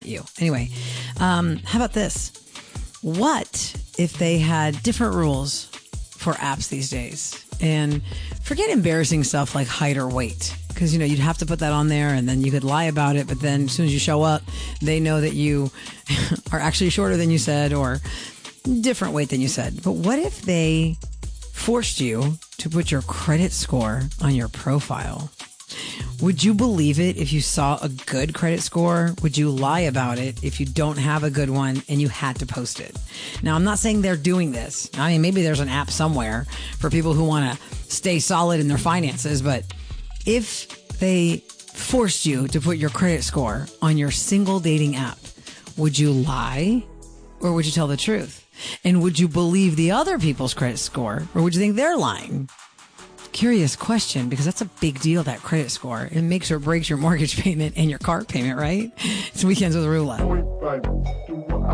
you. Anyway, how about this? What if they had different rules for apps these days? And forget embarrassing stuff like height or weight. Because, you'd have to put that on there and then you could lie about it. But then as soon as you show up, they know that you are actually shorter than you said or different weight than you said. But what if they forced you to put your credit score on your profile? Would you believe it if you saw a good credit score? Would you lie about it if you don't have a good one and you had to post it? Now, I'm not saying they're doing this. I mean, maybe there's an app somewhere for people who want to stay solid in their finances. But if they forced you to put your credit score on your single dating app, would you lie or would you tell the truth? And would you believe the other people's credit score or would you think they're lying? Curious question, because that's a big deal, that credit score. It makes or breaks your mortgage payment and your car payment, right? It's Weekends with Rula.